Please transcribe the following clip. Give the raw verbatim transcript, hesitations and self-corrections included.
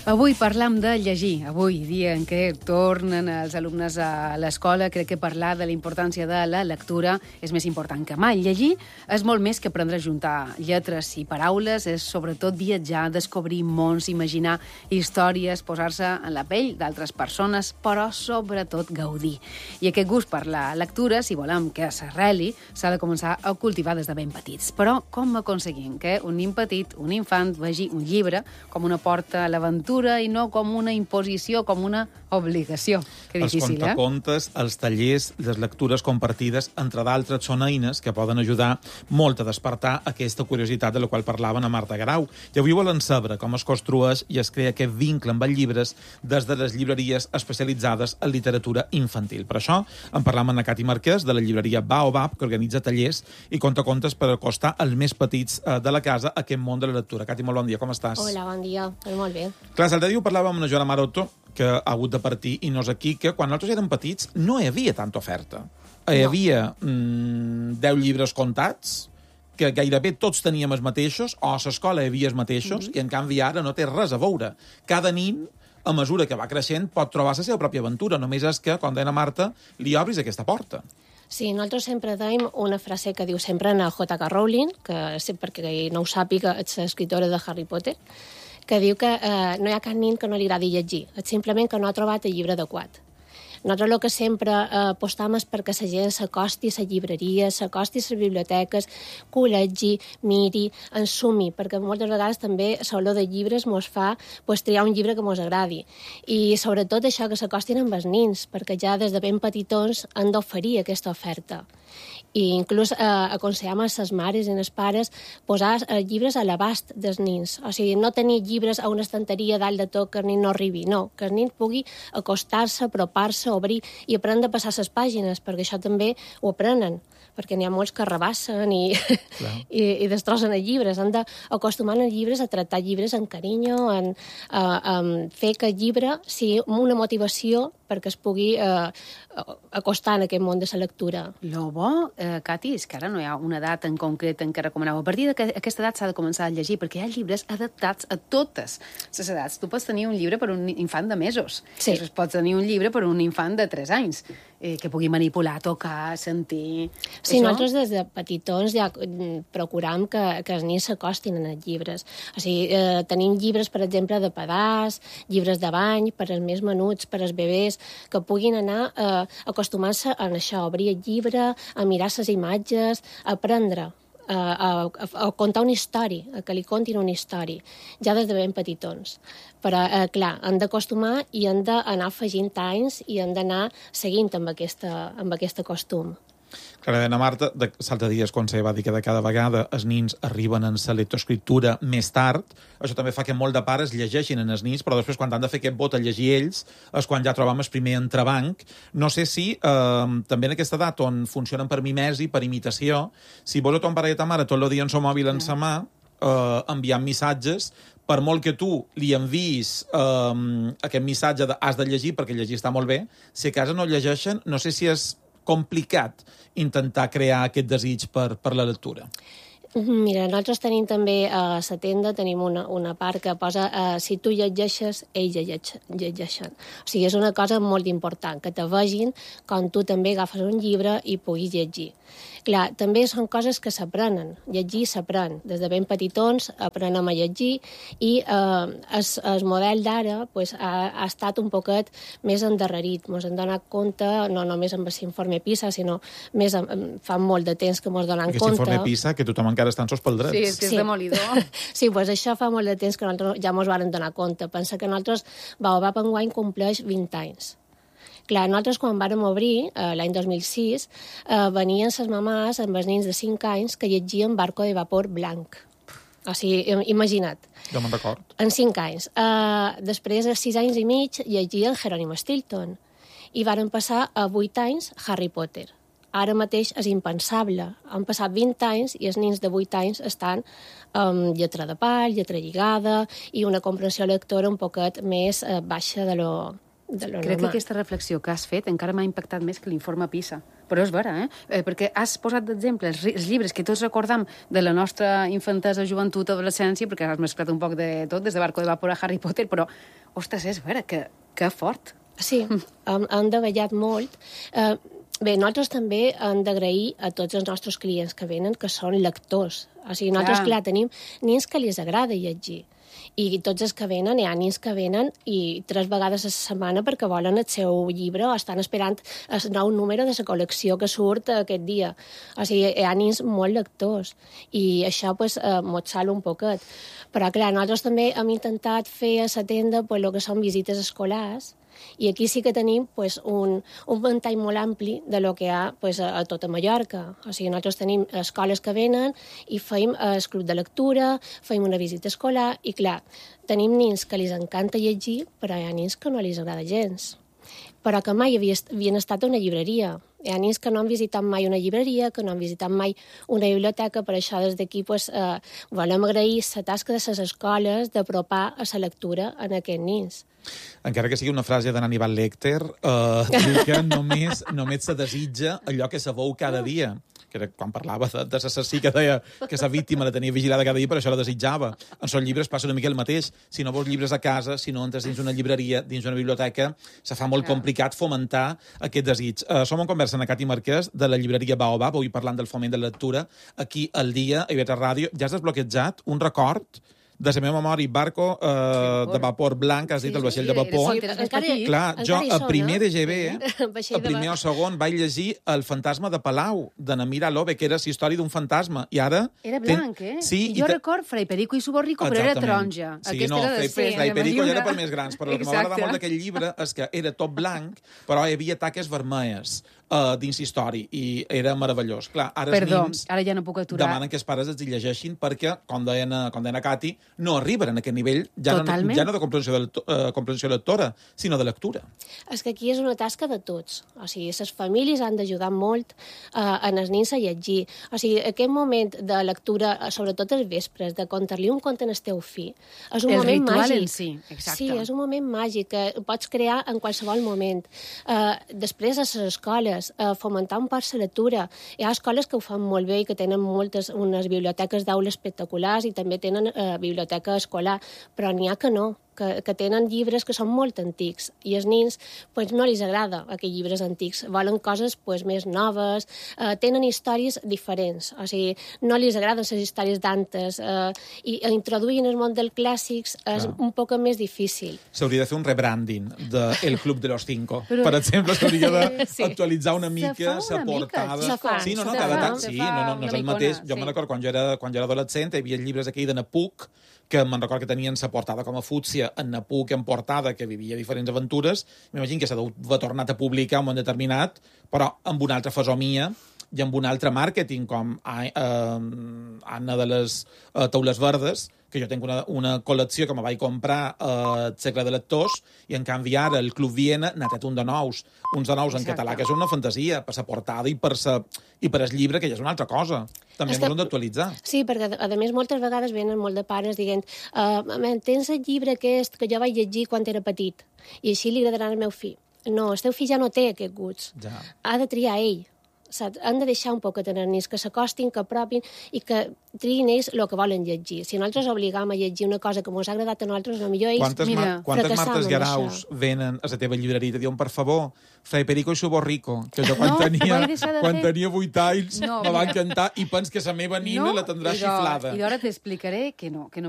Avui parlam de llegir. Avui, dia en què tornen els alumnes a l'escola, crec que parlar de la importància de la lectura és més important que mai. Llegir és molt més que aprendre a juntar lletres i paraules, és sobretot viatjar, descobrir mons, imaginar històries, posar-se en la pell d'altres persones, però sobretot gaudir. I aquest gust per la lectura, si volem que s'arreli, s'ha de començar a cultivar des de ben petits. Però com aconseguim que un nin petit, un infant, vegi un llibre com una porta a l'aventura i no com una imposició, com una obligació? Que difícil, els contacontes, eh? els tallers, les lectures compartides, entre d'altres, són eines que poden ajudar molt a despertar aquesta curiositat de la qual parlaven a Marta Garau. I avui volen saber com es construeix i es crea aquest vincle amb els llibres des de les llibreries especialitzades en literatura infantil. Per això en parlam amb la Cati Marquès, de la llibreria Baobab, que organitza tallers i contacontes per acostar els més petits de la casa a aquest món de la lectura. Cati, molt bon dia, com estàs? Hola, bon dia. Molt bé. Clar, l'altre dia ho parlàvem amb una Joana Maroto, que ha hagut de partir i no és aquí, que quan nosaltres érem petits no hi havia tanta oferta. Hi No. havia mm, deu llibres contats, que gairebé tots teníem els mateixos, o a l'escola hi havia els mateixos, mm-hmm. i en canvi ara no té res a veure. Cada nin, a mesura que va creixent, pot trobar la seva pròpia aventura. Només és que, com deia Marta, li obris aquesta porta. Sí, nosaltres sempre tenim una frase que diu sempre en J K Rowling, que perquè no ho sàpiga, és l'escriptora de Harry Potter, que diu que eh, no hi ha cap nin que no li agradi llegir, és simplement que no ha trobat el llibre adequat. Nosaltres el que sempre eh, apostam és perquè la gent s'acosti a la llibreria, s'acosti a les biblioteques, que ho llegui, miri, ensumi, perquè moltes vegades també l'olor de llibres ens fa pues, triar un llibre que ens agradi. I sobretot això, que s'acostin amb els nins, perquè ja des de ben petitons han d'oferir aquesta oferta. I inclús eh, aconsellem a les mares i els pares posar eh, llibres a l'abast dels nins. O sigui, no tenir llibres a una estanteria dalt de tot que el nin no arribi. No, que el nin pugui acostar-se, apropar-se, obrir i aprendre a passar les pàgines, perquè això també ho aprenen, perquè n'hi ha molts que rebassen i, i, i destrossen els llibres. Han d'acostumar els llibres a tractar llibres amb carinyo, en, a, a fer que el llibre sigui una motivació perquè es pugui eh, acostar en aquest món de la lectura. Lo bo, eh, Cati, és que ara no hi ha una edat en concret en què recomaneu. A partir d'aquesta edat s'ha de començar a llegir, perquè hi ha llibres adaptats a totes les edats. Tu pots tenir un llibre per un infant de mesos, sí. Després pots tenir un llibre per un infant de tres anys, eh, que pugui manipular, tocar, sentir... Sí, Això... nosaltres des de petitons ja procuram que, que els nins s'acostin en els llibres. O sigui, eh, tenim llibres, per exemple, de pedaç, llibres de bany, per als més menuts, per als bebès, que puguin anar eh, acostumant-se a això, a obrir el llibre, a mirar les imatges, a aprendre, a, a, a contar una història, a que li contin una història, ja des de ben petitons. Però, eh, clar, han d'acostumar i han d'anar afegint anys i han d'anar seguint amb aquesta, amb aquest costum. Clar, deia Marta, l'altre dia quan se va dir que de cada vegada els nins arriben en la lectoescriptura més tard, això també fa que molt de pares llegeixin en els nins, però després quan han de fer aquest vot a llegir ells és quan ja trobam el primer entrebanc. No sé si eh, també en aquesta edat on funcionen per mimesi, per imitació, si vos a ton pare i a ta mare tot el dia en el mòbil en sa mà, eh, enviant missatges, per molt que tu li enviïs eh, aquest missatge de has de llegir perquè llegir està molt bé, si a casa no llegeixen, no sé si és complicat intentar crear aquest desig per, per la lectura. Mira, nosaltres tenim també a la tenda tenim una, una part que posa eh, si tu llegeixes, ells llegeix, llegeixen. O sigui, és una cosa molt important, que te vegin quan tu també agafes un llibre i puguis llegir. Clar, també són coses que s'aprenen. Llegir s'aprèn. Des de ben petitons aprenem a llegir i eh, el, el model d'ara pues, ha, ha estat un poquet més endarrerit. Ens hem donat compte, no només amb l'informe PISA, sinó més fa molt de temps que ens donem compte. Aquest informe PISA, que tothom encara està en sos pel dret. Sí, és que és sí. demolidor. Sí, pues això fa molt de temps que nosaltres ja ens vàrem donar compte. Pensa que nosaltres, Baobab enguany compleix vint anys. Clar, nosaltres quan vàrem obrir, eh, l'any dos mil sis, eh, venien les mamàs amb els nins de cinc anys que llegien Barco de vapor blanc. O sigui, imagina't. Jo me'n record. En cinc anys. Eh, després, a sis anys i mig, llegien Jerónimo Stilton. I varen passar a vuit anys Harry Potter. Ara mateix és impensable. Han passat vint anys i els nins de vuit anys estan amb lletra de pal, lletra lligada i una comprensió lectora un poquet més eh, baixa de lo, de lo Crec normal. que aquesta reflexió que has fet encara m'ha impactat més que l'informe PISA. Però és vera, eh? eh perquè has posat d'exemple els, els llibres que tots recordam de la nostra infantesa, joventut, adolescència, perquè has mesclat un poc de tot, des de Barco de Vapor a Harry Potter, però, ostres, és vera, que, que fort. Sí, hem, hem davallat molt. Eh, bé, nosaltres també hem d'agrair a tots els nostres clients que venen, que són lectors. O sigui, nosaltres, Clar. clar, tenim nens que els agrada llegir. I tots els que venen, hi ha nens que venen i tres vegades a la setmana perquè volen el seu llibre o estan esperant el nou número de la col·lecció que surt aquest dia. O sigui, hi ha nens molt lectors i això pues, eh, mos sala un poquet. Però, clar, nosaltres també hem intentat fer a la tenda pues, el que són visites escolars i aquí sí que tenim pues, un, un ventall molt ampli de lo que hi ha pues, a, a tota Mallorca. O sigui, nosaltres tenim escoles que venen i feim el club de lectura, feim una visita escolar i, clar, tenim nens que els encanta llegir, però hi ha nens que no els agrada gens. Però que mai havia, havien estat a una llibreria. Hi ha nens que no han visitat mai una llibreria, que no han visitat mai una biblioteca, per això des d'aquí pues, eh, volem agrair la tasca de les escoles d'apropar a la lectura en aquests nens. Encara que sigui una frase d'en Hannibal Lecter, eh, diu que només, només se desitja allò que se veu cada dia. Que era quan parlava de, de l'assassí que deia que la víctima la tenia vigilada cada dia, per això la desitjava. En els llibres passa una mica el mateix. Si no vols llibres a casa, si no entres dins una llibreria, dins una biblioteca, se fa molt Clar. complicat fomentar aquest desig. Uh, som en conversa amb la Cati Marquès de la llibreria Baobab, avui parlant del foment de la lectura, aquí al dia, a I V tres Ràdio. Ja has desbloquejat un record de la meva memòria, barco eh, de vapor blanc, has dit, Sí, el vaixell sí, de vapor. sí, eres més encara- petit. Clar, encara jo hi a són, primer eh? de G B, Vaixell a de primer va- o segon, vaig llegir El fantasma de Palau, de Namira Lobe, que era la història d'un fantasma. I ara... Era ten- blanc, eh? Sí, I jo te- record Fray Perico i Suborrico, però era Exactament. taronja. Sí, Aquesta no, era Fray, després. Fray ja Perico m'ha ja era dit per una- més grans, però el que m'agrada molt d'aquell llibre és que era tot blanc, però hi havia taques vermelles uh, dins història, i era meravellós. Clar, ara Perdó, els nens ara ja no puc aturar. demanen que els pares els hi llegeixin perquè, com deien, a- com deien a Cati, no arriben a aquest nivell, ja, no, Totalment. ja no de comprensió, de, lecto- eh, comprensió lectora, sinó de lectura. És que aquí és una tasca de tots. O sigui, les famílies han d'ajudar molt eh, en els nens a llegir. O sigui, aquest moment de lectura, eh, sobretot els vespres, de contar-li un conte al teu fill, és un El moment ritual màgic. en si, exacte. Sí, és un moment màgic que pots crear en qualsevol moment. Eh, després, a les escoles, eh, fomentar un poc la lectura. Hi ha escoles que ho fan molt bé i que tenen moltes, unes biblioteques d'aula espectaculars i també tenen eh, biblioteca escolar, però n'hi ha que no, que, que tenen llibres que són molt antics i els nens pues, no els agrada aquells llibres antics, volen coses pues, més noves, eh, tenen històries diferents, o sigui, no els agraden les històries d'antes eh, i introduir en el món dels clàssics és Clar. un poc més difícil. S'hauria de fer un rebranding de El Club de los Cinco. Però- Per exemple, s'hauria Sí. d'actualitzar una Se mica fa la una mica, portada. se fa, sí, no, no, se cada fa. tant, Se sí, fa no, no, no una és el micona, mateix. Jo sí. me'n recordo quan jo era, quan jo era adolescent, hi havia llibres aquell de Napuc, que me'n recordo que tenien la portada com a fútsia en Napuc en portada, que vivia diferents aventures. M'imagino que s'ha d'haver tornat a publicar un moment determinat, però amb una altra fesomia i amb un altre màrqueting, com a, eh, Anna de les eh, Taules Verdes, que jo tinc una, una col·lecció que me vaig comprar al eh, segle de lectors, i en canvi ara el Club Viena n'ha tret un de nous, uns de nous en Exacte. català, que és una fantasia, per la portada i per, sa, i per el llibre, que ja és una altra cosa. També És que- m'ho hem d'actualitzar. Sí, perquè, a més, moltes vegades venen molt de pares dient uh, tens el llibre aquest que jo vaig llegir quan era petit i així li agradarà al meu fill. No, el teu fill ja no té aquest guts. Ja. Ha de triar ell. Saps? Han de deixar un poc a tenir nens que s'acostin, que apropin i que triïn ells el que volen llegir. Si nosaltres obligam a llegir una cosa que ens ha agradat a nosaltres, potser ells... Quantes, mira, mar quantes fracassam Martes amb Garaus això. venen a la teva llibreria i te diuen, per favor, Fray Perico i Suborrico, que jo quan, No, tenia, vaig deixar de quan fer. tenia vuit anys No, me va mira. encantar i pens que la meva nina la tindrà i d'hora- xiflada. I d'ara t'explicaré que no, que no